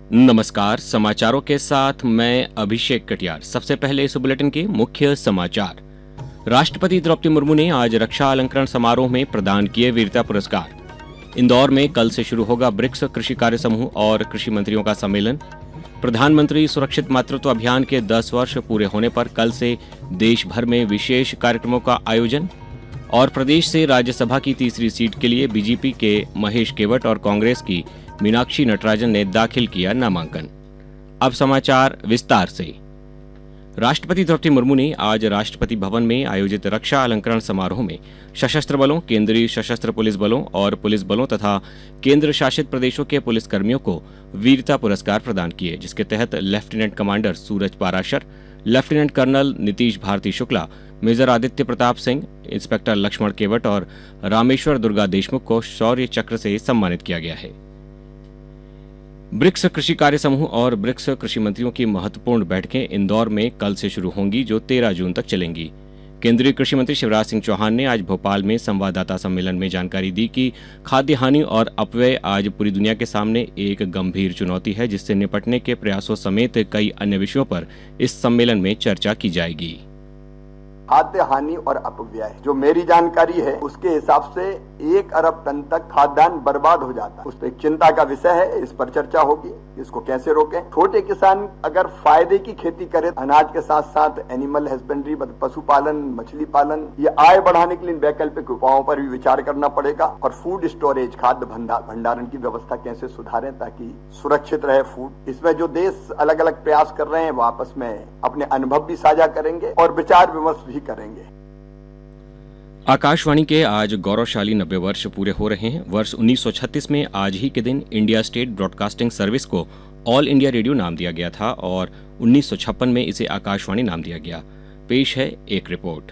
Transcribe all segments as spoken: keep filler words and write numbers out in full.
नमस्कार, समाचारों के साथ मैं अभिषेक कटियार। सबसे पहले इस बुलेटिन के मुख्य समाचार। राष्ट्रपति द्रौपदी मुर्मू ने आज रक्षा अलंकरण समारोह में प्रदान किए वीरता पुरस्कार। इंदौर में कल से शुरू होगा ब्रिक्स कृषि कार्य समूह और कृषि मंत्रियों का सम्मेलन। प्रधानमंत्री सुरक्षित मातृत्व अभियान के दस वर्ष पूरे होने पर कल से देश भर में विशेष कार्यक्रमों का आयोजन। और प्रदेश से राज्यसभा की तीसरी सीट के लिए बीजेपी के महेश केवट और कांग्रेस की मीनाक्षी नटराजन ने दाखिल किया नामांकन। अब समाचार विस्तार से। राष्ट्रपति द्रौपदी मुर्मू ने आज राष्ट्रपति भवन में आयोजित रक्षा अलंकरण समारोह में सशस्त्र बलों, केंद्रीय सशस्त्र पुलिस बलों और पुलिस बलों तथा केंद्र शासित प्रदेशों के पुलिस कर्मियों को वीरता पुरस्कार प्रदान किए, जिसके तहत लेफ्टिनेंट कमांडर सूरज Parashar, lieutenant colonel Nitish Bharti Shukla, major Aditya Pratap Singh, inspector Lakshman केवट और रामेश्वर दुर्गा देशमुख को शौर्य चक्र से सम्मानित किया गया है। ब्रिक्स कृषि कार्य समूह और ब्रिक्स कृषि मंत्रियों की महत्वपूर्ण बैठकें इंदौर में कल से शुरू होंगी, जो तेरह जून तक चलेंगी। केंद्रीय कृषि मंत्री शिवराज सिंह चौहान ने आज भोपाल में संवाददाता सम्मेलन में जानकारी दी कि खाद्य हानि और अपव्यय आज पूरी दुनिया के सामने एक गंभीर चुनौती है, जिससे निपटने के प्रयासों समेत कई अन्य विषयों पर इस सम्मेलन में चर्चा की जाएगी। खाद्य हानि और अपव्यय, जो मेरी जानकारी है उसके हिसाब से एक अरब टन तक खाद्यान्न बर्बाद हो जाता है। उस पर एक चिंता का विषय है, इस पर चर्चा होगी, इसको कैसे रोकें। छोटे किसान अगर फायदे की खेती करे, अनाज के साथ साथ एनिमल हस्बेंड्री, पशुपालन, मछली पालन, ये आय बढ़ाने के लिए वैकल्पिक उपायों पर भी विचार करना पड़ेगा। और फूड स्टोरेज, खाद्य भंडारण की व्यवस्था कैसे सुधारें ताकि सुरक्षित रहे फूड। इसमें जो देश अलग अलग प्रयास कर रहे हैं वो आपस में अपने अनुभव भी साझा करेंगे और विचार विमर्श भी करेंगे। आकाशवाणी के आज गौरवशाली नब्बे वर्ष पूरे हो रहे हैं। वर्ष उन्नीस सौ छत्तीस में आज ही के दिन इंडिया स्टेट ब्रॉडकास्टिंग सर्विस को ऑल इंडिया रेडियो नाम दिया गया था और उन्नीस सौ छप्पन में इसे आकाशवाणी नाम दिया गया। पेश है एक रिपोर्ट।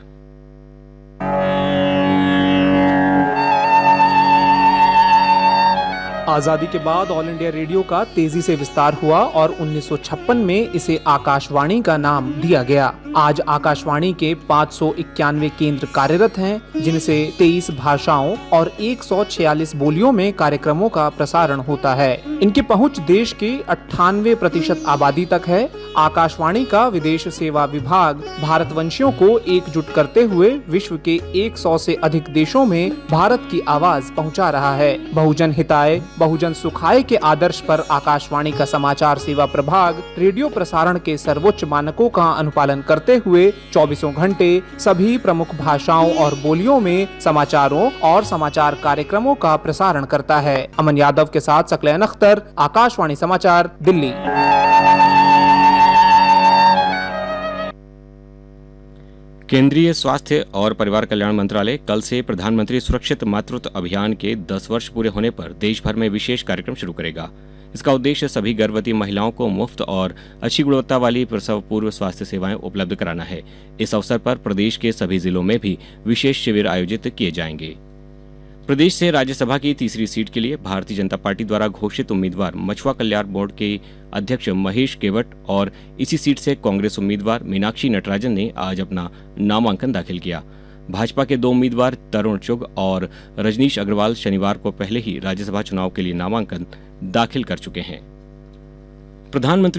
आजादी के बाद ऑल इंडिया रेडियो का तेजी से विस्तार हुआ और उन्नीस सौ छप्पन में इसे आकाशवाणी का नाम दिया गया। आज आकाशवाणी के पाँच सौ इक्यानवे केंद्र कार्यरत हैं, जिनसे तेईस भाषाओं और एक सौ छियालीस बोलियों में कार्यक्रमों का प्रसारण होता है। इनकी पहुंच देश की अट्ठानवे प्रतिशत आबादी तक है। आकाशवाणी का विदेश सेवा विभाग भारतवंशियों को एकजुट करते हुए विश्व के सौ से अधिक देशों में भारत की आवाज पहुंचा रहा है। बहुजन हिताय बहुजन सुखाय के आदर्श पर आकाशवाणी का समाचार सेवा प्रभाग रेडियो प्रसारण के सर्वोच्च मानकों का अनुपालन करते हुए चौबीसों घंटे सभी प्रमुख भाषाओं और बोलियों में समाचारों और समाचार कार्यक्रमों का प्रसारण करता है। अमन यादव के साथ सकलैन अख्तर, आकाशवाणी समाचार, दिल्ली। केंद्रीय स्वास्थ्य और परिवार कल्याण मंत्रालय कल से प्रधानमंत्री सुरक्षित मातृत्व अभियान के दस वर्ष पूरे होने पर देश भर में विशेष कार्यक्रम शुरू करेगा। इसका उद्देश्य सभी गर्भवती महिलाओं को मुफ्त और अच्छी गुणवत्ता वाली प्रसव पूर्व स्वास्थ्य सेवाएं उपलब्ध कराना है। इस अवसर पर प्रदेश के सभी जिलों में भी विशेष शिविर आयोजित किए जाएंगे। प्रदेश से राज्यसभा की तीसरी सीट के लिए भारतीय जनता पार्टी द्वारा घोषित उम्मीदवार मछुआ कल्याण बोर्ड के अध्यक्ष महेश केवट और इसी सीट से कांग्रेस उम्मीदवार मीनाक्षी नटराजन ने आज अपना नामांकन दाखिल किया। भाजपा के दो उम्मीदवार तरुण चुग और रजनीश अग्रवाल शनिवार को पहले ही राज्यसभा चुनाव के लिए नामांकन दाखिल कर चुके हैं। प्रधानमंत्री